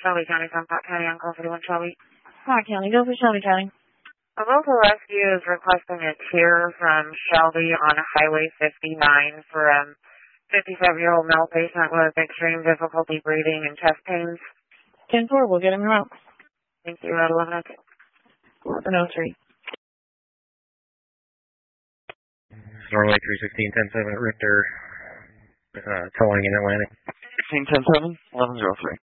Shelby County, Comstock County, on call 41 Shelby. Hi, County. Go for Shelby County. A local rescue is requesting a tier from Shelby on Highway 59 for a 57-year-old male patient with extreme difficulty breathing and chest pains. 10-4, we'll get him out. Thank you, at 11:03. 11:03. Norway 316, 10-7 at Richter, towing in Atlantic. 16, 10-7, 11:03.